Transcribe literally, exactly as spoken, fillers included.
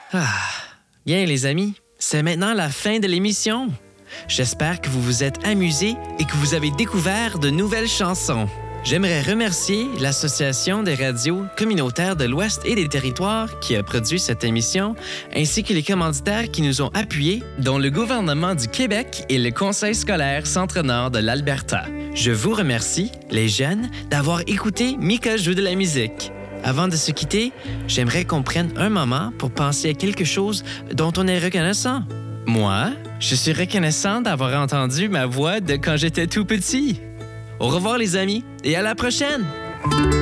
Ah, bien les amis, c'est maintenant la fin de l'émission. J'espère que vous vous êtes amusés et que vous avez découvert de nouvelles chansons. J'aimerais remercier l'Association des radios communautaires de l'Ouest et des territoires qui a produit cette émission, ainsi que les commanditaires qui nous ont appuyés, dont le gouvernement du Québec et le Conseil scolaire Centre-Nord de l'Alberta. Je vous remercie, les jeunes, d'avoir écouté Mika joue de la musique. Avant de se quitter, j'aimerais qu'on prenne un moment pour penser à quelque chose dont on est reconnaissant. Moi, je suis reconnaissant d'avoir entendu ma voix de quand j'étais tout petit. Au revoir les amis et à la prochaine!